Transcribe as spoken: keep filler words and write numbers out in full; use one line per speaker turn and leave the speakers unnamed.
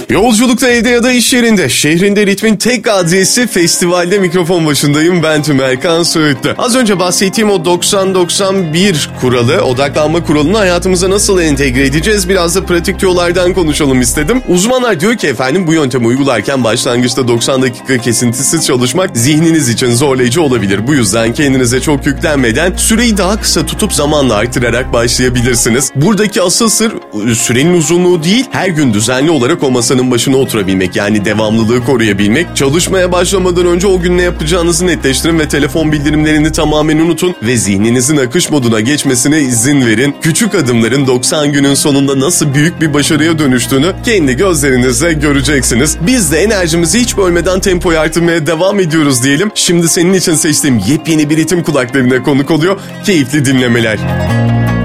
Yolculukta, evde ya da iş yerinde, şehrinde ritmin tek adresi festivalde mikrofon başındayım. Ben Tüm Erkan Söğütlü. Az önce bahsettiğim o doksan doksan bir kuralı, odaklanma kuralını hayatımıza nasıl entegre edeceğiz? Biraz da pratik yollardan konuşalım istedim. Uzmanlar diyor ki efendim, bu yöntemi uygularken başlangıçta doksan dakika kesintisiz çalışmak zihniniz için zorlayıcı olabilir. Bu yüzden kendinize çok yüklenmeden süreyi daha kısa tutup zamanla artırarak başlayabilirsiniz. Buradaki asıl sır sürenin uzunluğu değil, her gün düzenli olarak o masanın başına oturabilmek, yani devamlılığı koruyabilmek. Çalışmaya başlamadan önce o gün ne yapacağınızı netleştirin ve telefon bildirimlerini tamamen unutun ve zihninizin akış moduna geçmesine izin verin. Küçük adımların doksan günün sonunda nasıl büyük bir başarıya dönüştüğünü kendi gözlerinizle göreceksiniz. Biz de enerjimizi hiç bölmeden tempoyu artırmaya devam ediyoruz diyelim. Şimdi senin için seçtiğim yepyeni bir ritim kulaklarına konuk oluyor. Keyifli dinlemeler.